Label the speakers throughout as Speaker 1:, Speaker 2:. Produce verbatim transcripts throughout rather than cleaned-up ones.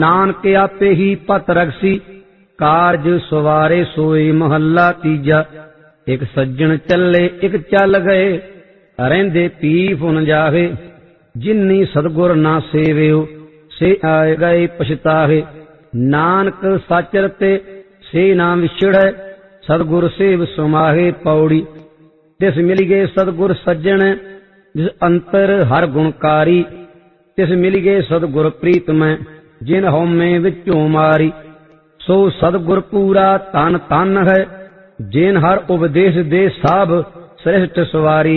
Speaker 1: नानक आपे ही पत रखसी, कारज सवारे सोए महला तीजा। एक सज्जन चले एक चल गए, रहंदे पी फुन जावे। जिन्नी सतगुर ना सेवियो, से आए गए पछतावे। नानक सच रते से ना विछड़े, सतगुर सेव समाहे पौड़ी। तिस मिल गए सतगुर सज्जन, जिस अंतर हर गुणकारी। तिस मिल गए सतगुर प्रीतमैं, जिन हौमे विचों मारी। सो सतगुर पूरा तन तन है, जिन हर उपदेश दे सब श्रेष्ठ सवारी।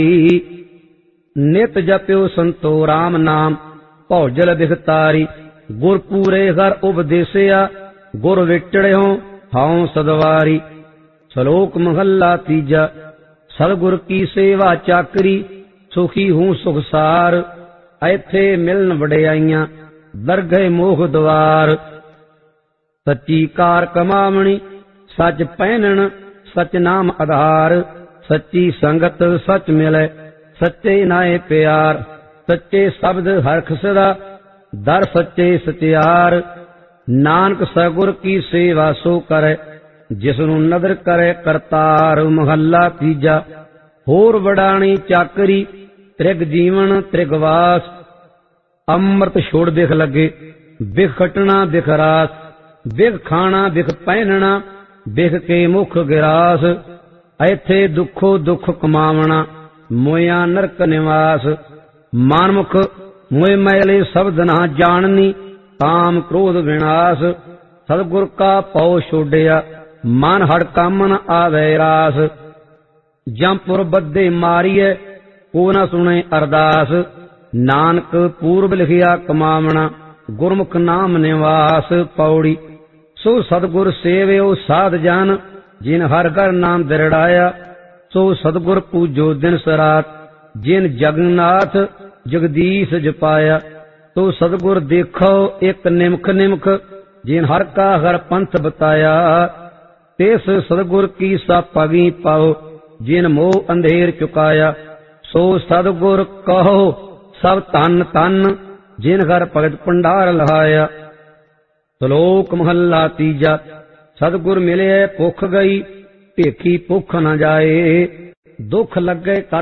Speaker 1: नित जप्यो संतो राम नाम, भौजल बिखतारी। गुर पूरे हर उपदेसिया, गुर विचड़ियों हाउ सदवारी। श्लोक महला तीजा। सतगुर की सेवा चाकरी, सुखी हूँ सुखसार। ऐथे मिलन वडियाइयां, दरगह मोह द्वार। सच्ची कार कमावणी, सच पहनन सच नाम आधार। सच्ची संगत सच मिले, सच्चे नाए प्यार। सच्चे शब्द हरख सदा, दर सच्चे सत्यार। नानक सगुर की सेवा सो करे, जिसनू नदर करे करतार। महला तीजा। होर वडाणी चाकरी, त्रिग जीवन त्रिगवास। अमृत छोड़ बिख लगे, बिख खटना बिख रास। बिख खाना बिख पहनना, बिख के मुख गिरास। ऐथे दुखो दुख कमावना, मोया नरक निवास। मानमुख मोय मैले शब्द ना जाननी, काम क्रोध विनाश। सतगुर का पौ छोड़िया, मन हड़ कामन आवे रास। जमपुर बद्दे मारिए, को न सुने अरदास। नानक पूर्व लिखिया कमावना, गुरमुख नाम निवास। पौड़ी। सो सतगुर सेवियो साध जन, जिन हर घर नाम दृढ़ाया। सो सतगुर पूजो दिन सरात, जिन जगन्नाथ जगदीश जपाया। तो सतगुर देखो एक निमख निमख, जिन हर का हर पंथ बताया। तिस सतगुर की सा पगी पाओ, जिन मोह अंधेर चुकाया। सो सतगुर कहो सब तन तन, जिन घर भगत भंडार लहाया। श्लोक महला तीजा। सतगुर मिले भुख गई, भेखी भुख न जाए। दुख लगे कर